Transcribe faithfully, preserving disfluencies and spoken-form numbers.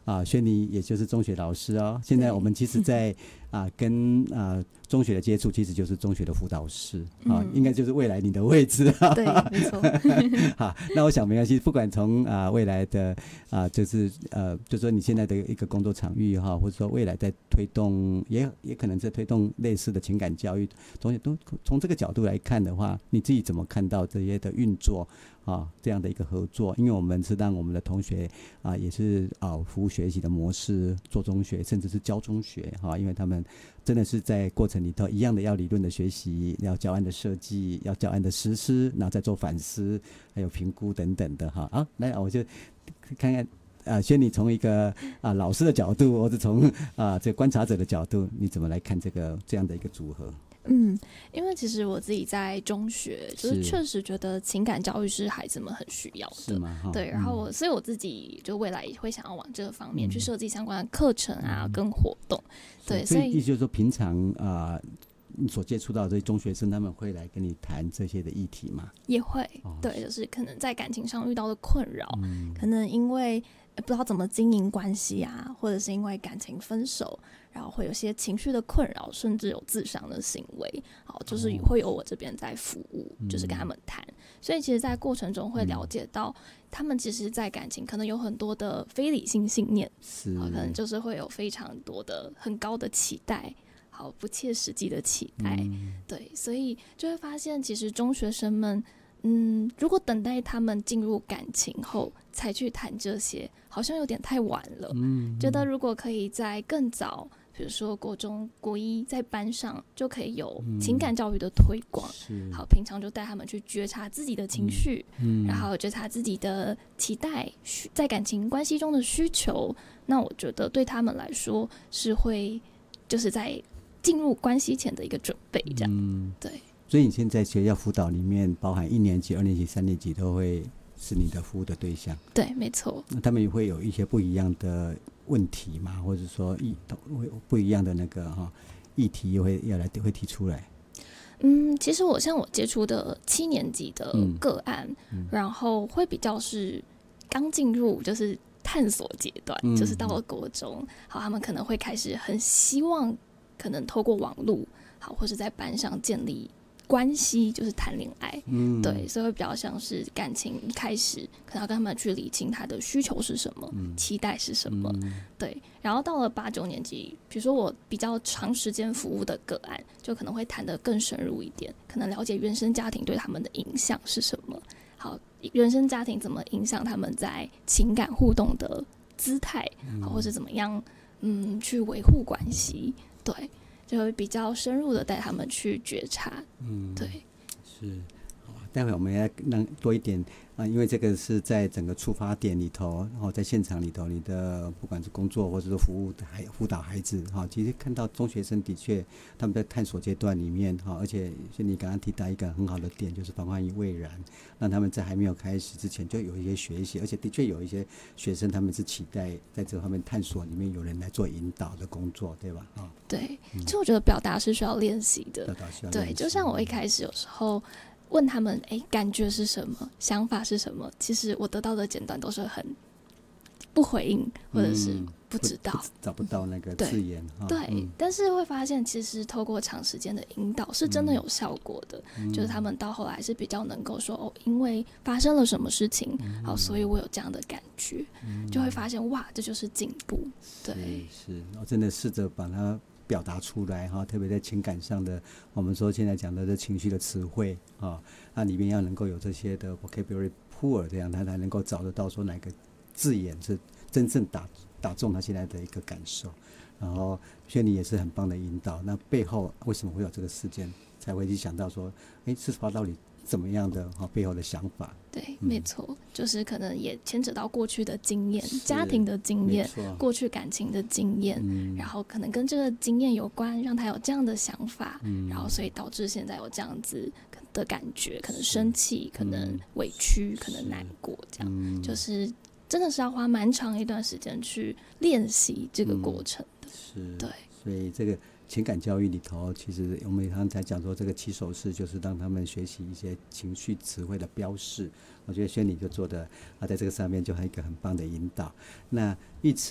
啊，轩妮也就是中学老师哦。现在我们其实在啊跟啊中学的接触，其实就是中学的辅导师啊，应该就是未来你的位置啊。 对，没错。 好，那我想没关系，不管从啊未来的啊就是呃，就说你现在的一个工作场域哈，或者说未来在推动，也也可能在推动类似的情感教育，从都从这个角度来看的话，你自己怎么看到这些的运作啊，这样的一个合作？因为我们是让我们的同学啊，也是啊服务学习的模式做中学，甚至是教中学哈、啊，因为他们真的是在过程里头一样的要理论的学习，要教案的设计，要教案的实施，然后再做反思，还有评估等等的哈。啊，来我就看看。啊，轩妮从一个啊老师的角度，或者从啊这个观察者的角度，你怎么来看这个这样的一个组合？ 嗯，因为其实我自己在中学，就是确实觉得情感教育是孩子们很需要的， 是吗？ 对，然后我、嗯、所以我自己就未来也会想要往这个方面去设计相关的课程啊、嗯、跟活动，对， 所以意思就是说，平常啊、呃、你所接触到的这些中学生，他们会来跟你谈这些的议题吗？ 也会，哦、对，就是可能在感情上遇到的困扰，嗯、可能因为不知道怎么经营关系啊，或者是因为感情分手，然后会有些情绪的困扰，甚至有自伤的行为，好，就是会有我这边在服务，哦、就是跟他们谈。所以其实在过程中会了解到，他们其实在感情可能有很多的非理性信念， 是可能就是会有非常多的很高的期待，好不切实际的期待，嗯、对，所以就会发现其实中学生们嗯，如果等待他们进入感情后才去谈这些，好像有点太晚了。嗯，觉得如果可以在更早，比如说国中、国一，在班上就可以有情感教育的推广。嗯、好，平常就带他们去觉察自己的情绪，嗯、然后觉察自己的期待，在感情关系中的需求。那我觉得对他们来说是会，就是在进入关系前的一个准备，这样。嗯、对。 所以你现在学校辅导里面，包含一年级、二年级、三年级都会是你的服务的对象。 对，没错。 那他们也会有一些不一样的问题嘛，或者说议不一样的那个哈议题，又会要来会提出来。 嗯，其实我像我接触的七年级的个案，嗯嗯、然后会比较是刚进入就是探索阶段，嗯、就是到了国中，好，他们可能会开始很希望，可能透过网络，好，或是在班上建立关系，就是谈恋爱，嗯，对，所以会比较像是感情一开始可能要跟他们去理清他的需求是什么，嗯、期待是什么，嗯、对，然后到了八九年级，比如说我比较长时间服务的个案，就可能会谈得更深入一点，可能了解原生家庭对他们的影响是什么，好，原生家庭怎么影响他们在情感互动的姿态，好，或是怎么样，嗯，去维护关系，对。就会比较深入的带他们去觉察，嗯，对， 是，待会我们要让多一点啊，因为这个是在整个出发点里头，然后在现场里头，你的不管是工作或者是服务的孩辅导孩子哈，其实看到中学生的确他们在探索阶段里面哈，而且像你刚刚提到一个很好的点，就是防患于未然，让他们在还没有开始之前就有一些学习，而且的确有一些学生他们是期待在这方面探索里面有人来做引导的工作，对吧？啊， 对，其实我觉得表达是需要练习的，表达需要练习，对，就像我一开始有时候问他们，哎，感觉是什么？想法是什么？其实我得到的简短都是很不回应，或者是不知道， 嗯、不找不到那个字眼。 对，对嗯、但是会发现，其实透过长时间的引导，是真的有效果的。嗯、就是他们到后来是比较能够说，哦，因为发生了什么事情，嗯、好，所以我有这样的感觉，嗯、就会发现，哇，这就是进步。对， 是，是我真的试着把它表达出来哈，特别在情感上的，我们说现在讲的这情绪的词汇啊，那里面要能够有这些的 vocabulary pool， 这样他才能够找得到说哪个字眼是真正打打中他现在的一个感受。然后轩妮也是很棒的引导，那背后为什么会有这个事件，才会去想到说，哎，事发到底怎么样的哈背后的想法。 对，嗯、没错，就是可能也牵扯到过去的经验、家庭的经验、过去感情的经验，嗯、然后可能跟这个经验有关，让他有这样的想法，嗯、然后所以导致现在有这样子的感觉，可能生气，可能委屈，可能难过，这样，嗯、就是真的是要花蛮长一段时间去练习这个过程的。 嗯、是， 对， 所以这个情感教育里头，其实我们刚才讲说，这个起手式就是让他们学习一些情绪词汇的标示。我觉得轩妮就做的啊，在这个上面就还有一个很棒的引导。那玉慈